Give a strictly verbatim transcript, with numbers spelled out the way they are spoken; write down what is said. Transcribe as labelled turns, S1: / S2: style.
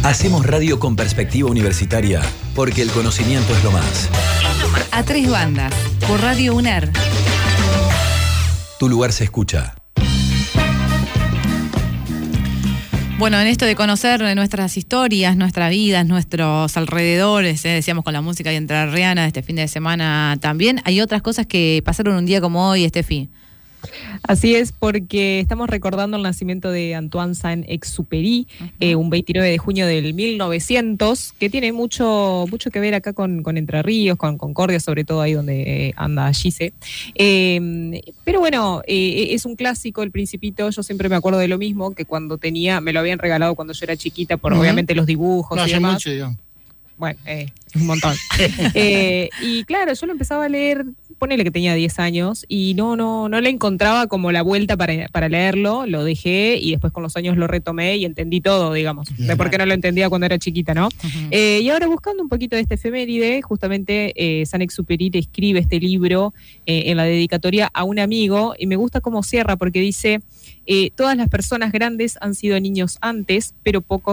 S1: Hacemos radio con perspectiva universitaria, porque el conocimiento es lo más.
S2: A tres bandas, por Radio UNER.
S1: Tu lugar se escucha.
S2: Bueno, en esto de conocer nuestras historias, nuestras vidas, nuestros alrededores, eh, decíamos con la música y entrerriana este fin de semana también, hay otras cosas que pasaron un día como hoy, Estefi.
S3: Así es, porque estamos recordando el nacimiento de Antoine Saint-Exupéry, uh-huh. eh, un veintinueve de junio del mil novecientos, que tiene mucho mucho que ver acá con, con Entre Ríos, con Concordia, sobre todo ahí donde eh, anda Gise. Eh, pero bueno, eh, es un clásico, El Principito. Yo siempre me acuerdo de lo mismo, que cuando tenía, me lo habían regalado cuando yo era chiquita, por uh-huh. obviamente los dibujos
S4: no,
S3: y demás.
S4: Mucho, digamos.
S3: Bueno, eh, un montón. eh, y claro, yo lo empezaba a leer, ponele que tenía diez años, y no, no, no le encontraba como la vuelta para, para leerlo, lo dejé y después con los años lo retomé y entendí todo, digamos, de por qué no lo entendía cuando era chiquita, ¿no? Uh-huh. Eh, y ahora buscando un poquito de este efeméride, justamente eh, Saint-Exupéry escribe este libro eh, en la dedicatoria a un amigo, y me gusta cómo cierra, porque dice, eh, todas las personas grandes han sido niños antes, pero pocos